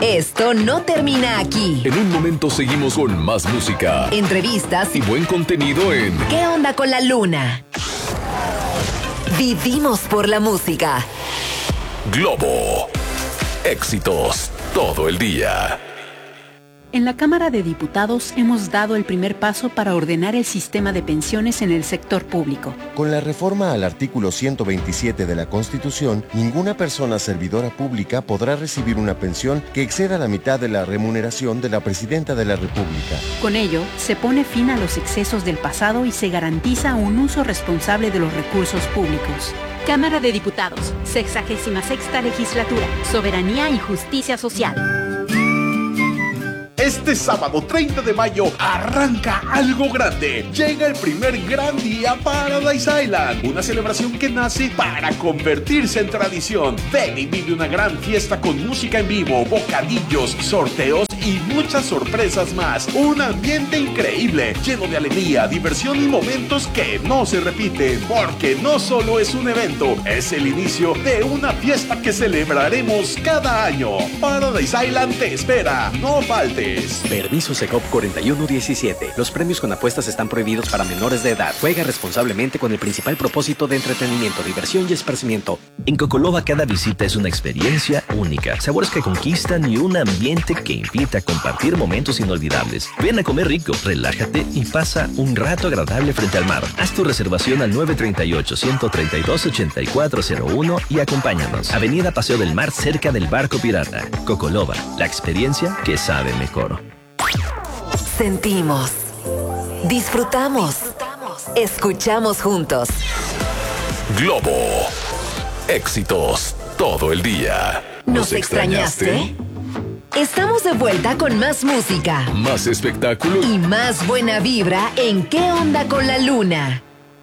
Esto no termina aquí. En un momento seguimos con más música, Entrevistas y buen contenido en ¿Qué onda con la luna? Vivimos por la música. Globo. Éxitos todo el día. En la Cámara de Diputados hemos dado el primer paso para ordenar el sistema de pensiones en el sector público. Con la reforma al artículo 127 de la Constitución, ninguna persona servidora pública podrá recibir una pensión que exceda la mitad de la remuneración de la Presidenta de la República. Con ello, se pone fin a los excesos del pasado y se garantiza un uso responsable de los recursos públicos. Cámara de Diputados, 66ª Legislatura, Soberanía y Justicia Social. Este sábado 30 de mayo arranca algo grande. Llega el primer gran día Paradise Island, una celebración que nace para convertirse en tradición. Ven y vive una gran fiesta con música en vivo, bocadillos, sorteos y muchas sorpresas más. Un ambiente increíble, lleno de alegría, diversión y momentos que no se repiten, porque no solo es un evento, es el inicio de una fiesta que celebraremos cada año. Paradise Island te espera, no faltes. Permiso SECOP 4117. Los premios con apuestas están prohibidos para menores de edad. Juega responsablemente con el principal propósito de entretenimiento, diversión y esparcimiento. En Cocoloba cada visita es una experiencia única. Sabores que conquistan y un ambiente que invita a compartir momentos inolvidables. Ven a comer rico, relájate y pasa un rato agradable frente al mar. Haz tu reservación al 938-132-8401 y acompáñanos. Avenida Paseo del Mar, cerca del Barco Pirata. Cocoloba, la experiencia que sabe mejor. Sentimos, disfrutamos, escuchamos juntos. Globo. Éxitos todo el día. ¿Nos extrañaste? Estamos de vuelta con más música, Más espectáculo y más buena vibra en ¿Qué onda con la luna?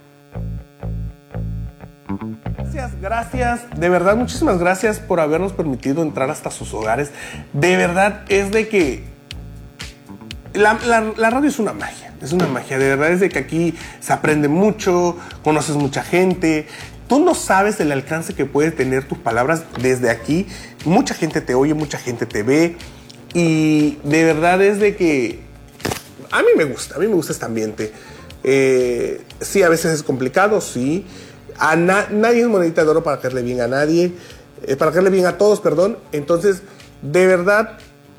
Gracias, de verdad, muchísimas gracias por habernos permitido entrar hasta sus hogares. De verdad, es de que la radio es una magia, de verdad es de que aquí se aprende mucho, conoces mucha gente. Tú no sabes el alcance que puede tener tus palabras desde aquí. Mucha gente te oye, mucha gente te ve. Y de verdad es de que a mí me gusta este ambiente. Sí, a veces es complicado, sí. Nadie es monedita de oro para caerle bien a nadie. Para caerle bien a todos, perdón. Entonces, de verdad,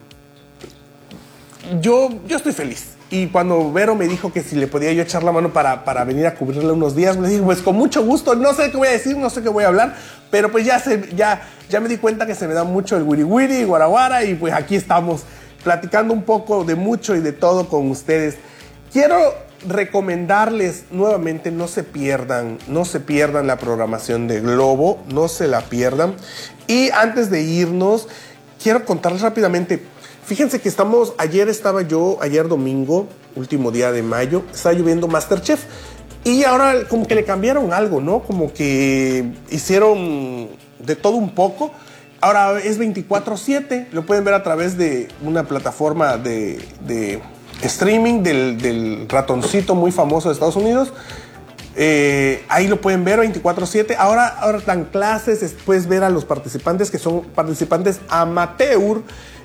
yo estoy feliz. Y cuando Vero me dijo que si le podía yo echar la mano para venir a cubrirle unos días, me dijo, pues con mucho gusto, no sé qué voy a decir, no sé qué voy a hablar, pero pues ya me di cuenta que se me da mucho el wiri wiri, guaraguara, y pues aquí estamos platicando un poco de mucho y de todo con ustedes. Quiero recomendarles nuevamente, no se pierdan la programación de Globo, no se la pierdan. Y antes de irnos, quiero contarles rápidamente. Fíjense que ayer domingo, último día de mayo, estaba lloviendo MasterChef. Y ahora como que le cambiaron algo, ¿no? Como que hicieron de todo un poco. Ahora es 24/7, lo pueden ver a través de una plataforma de streaming del ratoncito muy famoso de Estados Unidos. Ahí lo pueden ver 24/7. Ahora dan clases, puedes ver a los participantes que son participantes amateur,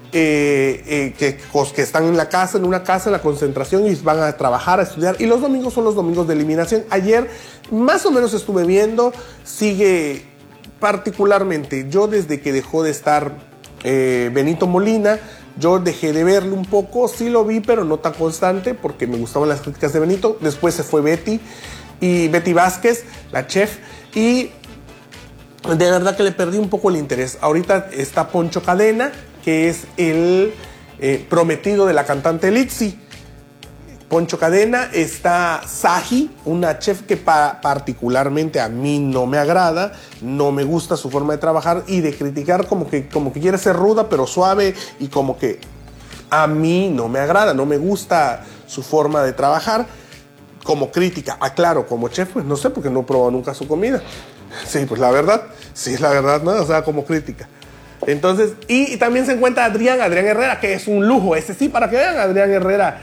que están en una casa, en la concentración, y van a trabajar, a estudiar. Y los domingos son los domingos de eliminación. Ayer más o menos estuve viendo, sigue particularmente. Yo desde que dejó de estar Benito Molina, yo dejé de verlo un poco. Sí lo vi, pero no tan constante, porque me gustaban las críticas de Benito. Después se fue Betty Vázquez, la chef, y de verdad que le perdí un poco el interés. Ahorita está Poncho Cadena, que es el prometido de la cantante Litzy. Poncho Cadena, está Saji, una chef que particularmente a mí no me agrada, no me gusta su forma de trabajar y de criticar, como que quiere ser ruda pero suave, y como que a mí no me agrada, no me gusta su forma de trabajar como crítica. Claro, como chef, pues no sé, porque no he probado nunca su comida. Sí, pues la verdad, sí es la verdad, ¿no? O sea, como crítica. Entonces, y también se encuentra Adrián Herrera, que es un lujo. Ese sí, para que vean, Adrián Herrera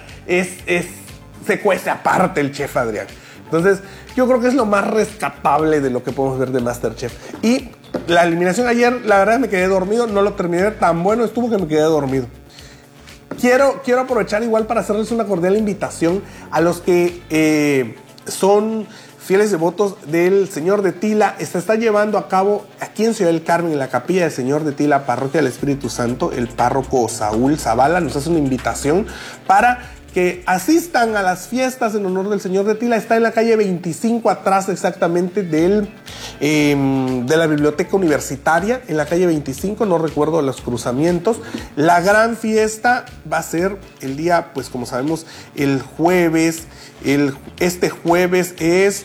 se cuece aparte el chef Adrián. Entonces, yo creo que es lo más rescatable de lo que podemos ver de MasterChef. Y La eliminación ayer, la verdad me quedé dormido, no lo terminé, tan bueno estuvo que me quedé dormido. Quiero aprovechar igual para hacerles una cordial invitación a los que son fieles devotos del Señor de Tila. Se está llevando a cabo aquí en Ciudad del Carmen, en la capilla del Señor de Tila, Parroquia del Espíritu Santo. El párroco Saúl Zavala nos hace una invitación para que asistan a las fiestas en honor del Señor de Tila. Está en la calle 25, atrás exactamente de la biblioteca universitaria, en la calle 25, no recuerdo los cruzamientos. La gran fiesta va a ser el día, pues como sabemos, el jueves. Este jueves es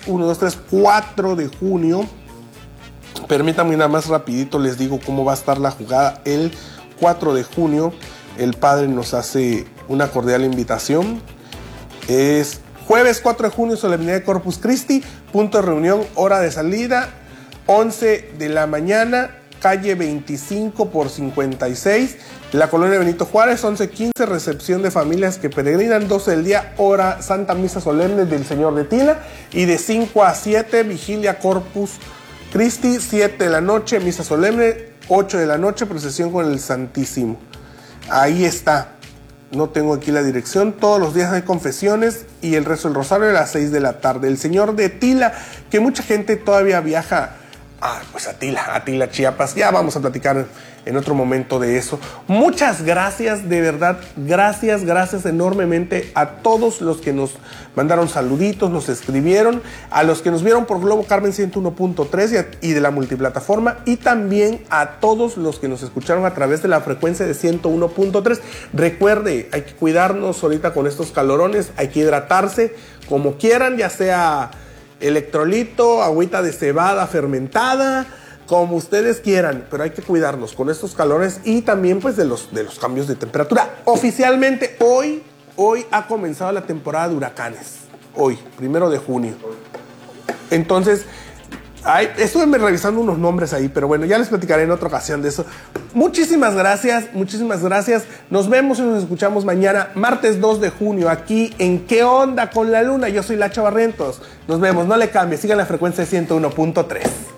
4 de junio. Permítanme nada más rapidito, les digo cómo va a estar la jugada. El 4 de junio el Padre nos hace una cordial invitación. Es jueves 4 de junio, solemnidad de Corpus Christi, punto de reunión, hora de salida, 11 de la mañana, calle 25 por 56, la colonia Benito Juárez, 11:15, recepción de familias que peregrinan, 12 del día, hora Santa Misa Solemne del Señor de Tila, y de 5 a 7, vigilia Corpus Christi, 7 de la noche, misa solemne, 8 de la noche, procesión con el Santísimo. Ahí está. No tengo aquí la dirección. Todos los días hay confesiones y el rezo del rosario a las 6 de la tarde. El Señor de Tila, que mucha gente todavía viaja a Tila, Chiapas. Ya vamos a platicar en otro momento de eso. Muchas gracias, de verdad. Gracias enormemente a todos los que nos mandaron saluditos, nos escribieron, a los que nos vieron por Globo Carmen 101.3 y de la multiplataforma, y también a todos los que nos escucharon a través de la frecuencia de 101.3. Recuerde, hay que cuidarnos ahorita con estos calorones, hay que hidratarse como quieran, ya sea electrolito, agüita de cebada fermentada, como ustedes quieran, pero hay que cuidarnos con estos calores y también pues de los cambios de temperatura. Oficialmente hoy ha comenzado la temporada de huracanes, hoy, 1 de junio. Entonces, estuve revisando unos nombres ahí, pero bueno, ya les platicaré en otra ocasión de eso. Muchísimas gracias. Nos vemos y nos escuchamos mañana, martes 2 de junio, aquí en ¿Qué onda con la luna? Yo soy Lacha Barrientos. Nos vemos, no le cambie, sigan la frecuencia de 101.3.